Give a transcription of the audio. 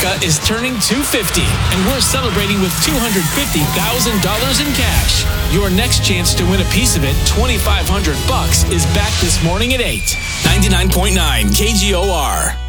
America is turning 250, and we're celebrating with $250,000 in cash. Your next chance to win a piece of it, $2,500, is back this morning at 8. 99.9 KGOR.